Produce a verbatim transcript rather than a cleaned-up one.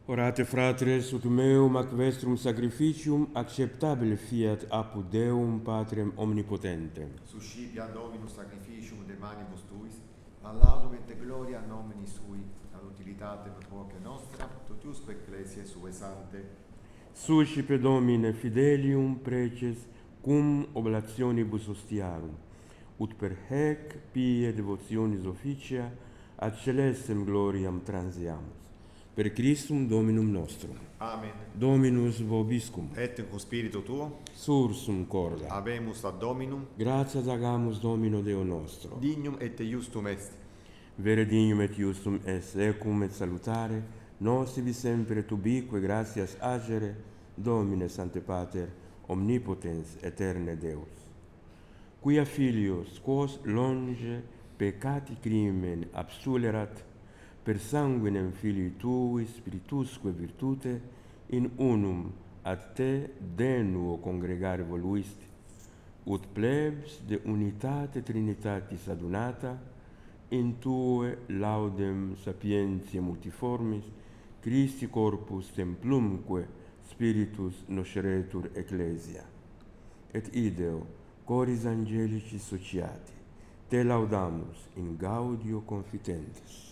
Orate fratres, ut meum ac vestrum sacrificium acceptabile fiat apud Deum Patrem omnipotentem. Suscipia Dominus sacrificium de manibus tuis, a laudum et gloria nomini sui, ad utilitate proque nostra, totiusque ecclesiae sue sante. Suscipe Domine fidelium preces cum oblationibus ostiarum, ut per hec pie devotionis officia ad celestem gloriam transiamus. Per Christum Dominum nostrum. Amen. Dominus vobiscum. Et cum spiritu tuo, Sursum corda. habemus ad Dominum, Gratias agamus Domino Deo nostro. dignum et iustum est. Vere dignum et iustum est, ecum et salutare, nos ibi sempre tubique gratias agere, Domine Sancte Pater, omnipotens aeterne Deus. Quia filios, quos longe peccati crimen absulerat, per sanguinem Filii Tui, Spiritusque virtute, in unum ad Te denuo congregare voluisti, ut plebs de unitate Trinitatis adunata, in Tue laudem sapientiae multiformis, Christi corpus templumque spiritus nosceretur ecclesia. Et ideo, coris angelici sociati, Te laudamus in gaudio confitentes.